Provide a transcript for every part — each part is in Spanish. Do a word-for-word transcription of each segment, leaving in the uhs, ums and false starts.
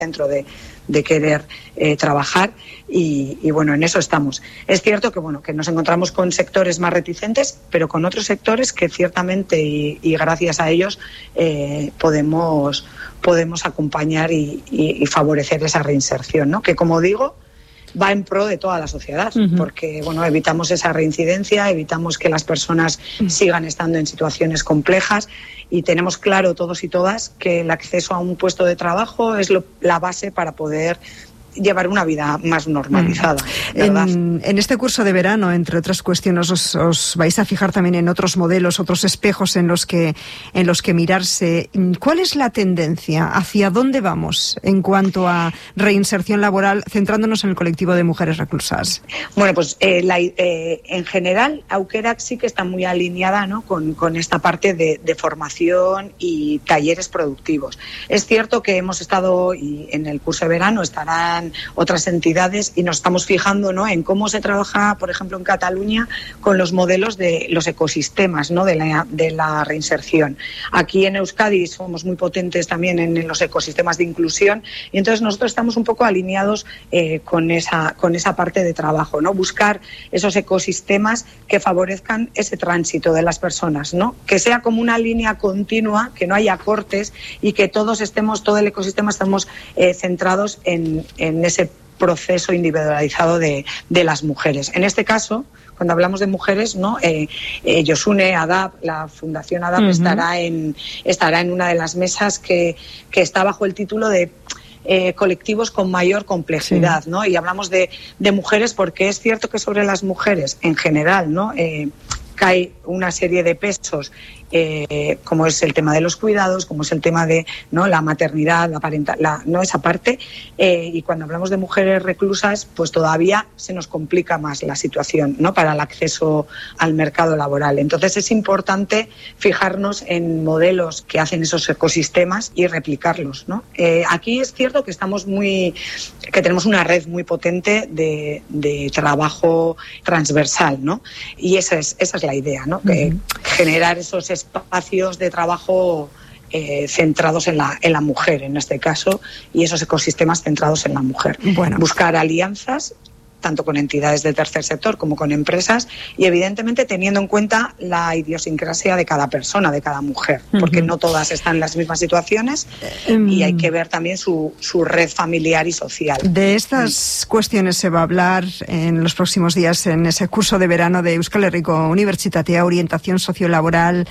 dentro de, de querer eh, trabajar y, y bueno, en eso estamos. Es cierto que bueno que nos encontramos con sectores más reticentes, pero con otros sectores que ciertamente y, y gracias a ellos eh, podemos podemos acompañar y, y, y favorecer esa reinserción, ¿no? Que como digo, va en pro de toda la sociedad, uh-huh. porque bueno, evitamos esa reincidencia, evitamos que las personas uh-huh. sigan estando en situaciones complejas y tenemos claro todos y todas que el acceso a un puesto de trabajo es lo, la base para poder llevar una vida más normalizada. ¿Verdad? En, en este curso de verano, entre otras cuestiones, os, os vais a fijar también en otros modelos, otros espejos en los que en los que mirarse. ¿Cuál es la tendencia? ¿Hacia dónde vamos en cuanto a reinserción laboral, centrándonos en el colectivo de mujeres reclusas? Bueno, pues eh, la, eh, en general, Aukerak sí que está muy alineada, ¿no?, con, con esta parte de, de formación y talleres productivos. Es cierto que hemos estado, y en el curso de verano estarán otras entidades y nos estamos fijando, ¿no?, en cómo se trabaja, por ejemplo, en Cataluña con los modelos de los ecosistemas, ¿no?, de la, de la reinserción. Aquí en Euskadi somos muy potentes también en, en los ecosistemas de inclusión y entonces nosotros estamos un poco alineados eh, con esa con esa parte de trabajo, ¿no? Buscar esos ecosistemas que favorezcan ese tránsito de las personas, ¿no? Que sea como una línea continua, que no haya cortes y que todos estemos, todo el ecosistema estemos eh, centrados en, en en ese proceso individualizado de, de las mujeres. En este caso, cuando hablamos de mujeres, ¿no?, eh, eh, Josune, ADAP, la Fundación ADAP, uh-huh. estará en estará en una de las mesas que, que está bajo el título de eh, colectivos con mayor complejidad, sí. ¿no? Y hablamos de, de mujeres porque es cierto que sobre las mujeres en general, ¿no?, eh, cae una serie de pesos, eh, como es el tema de los cuidados, como es el tema de, ¿no?, la maternidad, la parental, la, no esa parte, eh, y cuando hablamos de mujeres reclusas, pues todavía se nos complica más la situación, ¿no?, para el acceso al mercado laboral. Entonces es importante fijarnos en modelos que hacen esos ecosistemas y replicarlos, ¿no? Eh, aquí es cierto que estamos muy, que tenemos una red muy potente de, de trabajo transversal, ¿no? Y esa es, esa es la idea, ¿no? Que uh-huh. generar esos espacios de trabajo eh, centrados en la, en la mujer, en este caso, y esos ecosistemas centrados en la mujer. Bueno. Buscar alianzas, tanto con entidades del tercer sector como con empresas, y evidentemente teniendo en cuenta la idiosincrasia de cada persona, de cada mujer, uh-huh. porque no todas están en las mismas situaciones um, y hay que ver también su, su red familiar y social. De estas mm. cuestiones se va a hablar en los próximos días en ese curso de verano de Euskal Herriko Unibertsitatea, orientación sociolaboral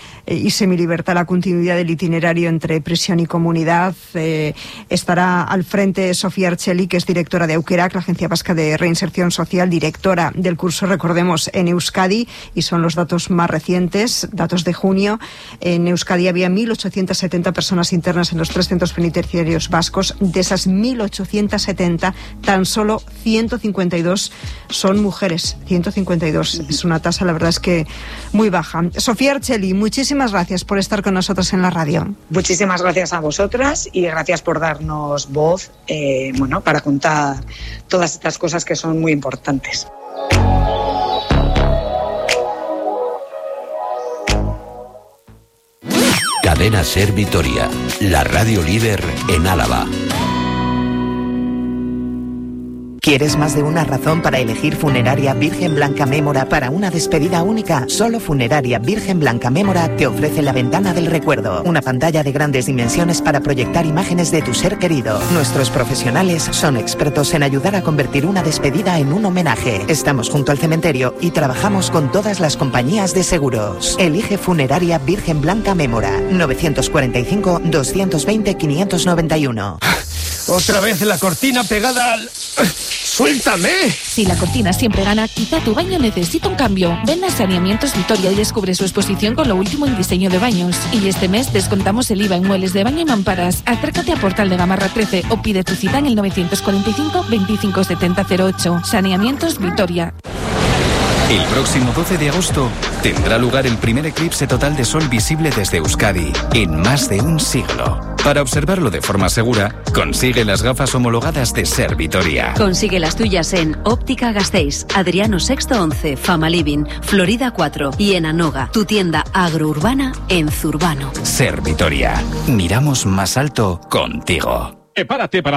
y semilibertad, la continuidad del itinerario entre prisión y comunidad. Eh, estará al frente Sofía Archeli, que es directora de Aukerak, la Agencia Vasca de Reinserción Social, directora del curso, recordemos, en Euskadi, y son los datos más recientes, datos de junio. En Euskadi había mil ochocientas setenta personas internas en los tres centros penitenciarios vascos. De esas mil ochocientas setenta, tan solo ciento cincuenta y dos son mujeres. ciento cincuenta y dos. Es una tasa, la verdad es que muy baja. Sofía Archeli, muchísimas Muchísimas gracias por estar con nosotros en la radio. Muchísimas gracias a vosotras y gracias por darnos voz, eh, bueno, para contar todas estas cosas que son muy importantes. Cadena Ser Vitoria, la radio líder en Álava. ¿Quieres más de una razón para elegir Funeraria Virgen Blanca Mémora para una despedida única? Solo Funeraria Virgen Blanca Mémora te ofrece la ventana del recuerdo, una pantalla de grandes dimensiones para proyectar imágenes de tu ser querido. Nuestros profesionales son expertos en ayudar a convertir una despedida en un homenaje. Estamos junto al cementerio y trabajamos con todas las compañías de seguros. Elige Funeraria Virgen Blanca Mémora, novecientos cuarenta y cinco, doscientos veinte, quinientos noventa y uno. Otra vez la cortina pegada al... ¡Suéltame! Si la cortina siempre gana, quizá tu baño necesita un cambio. Ven a Saneamientos Vitoria y descubre su exposición con lo último en diseño de baños. Y este mes descontamos el I V A en muebles de baño y mamparas. Acércate a Portal de Gamarra trece o pide tu cita en el novecientos cuarenta y cinco, veinticinco setenta cero ocho. Saneamientos Vitoria. El próximo doce de agosto tendrá lugar el primer eclipse total de sol visible desde Euskadi en más de un siglo. Para observarlo de forma segura, consigue las gafas homologadas de Ser Vitoria. Consigue las tuyas en Óptica Gasteiz, Adriano Sexto once, Fama Living, Florida cuatro y en Anoga, tu tienda agrourbana en Zurbano. Ser Vitoria. Miramos más alto contigo. Prepárate para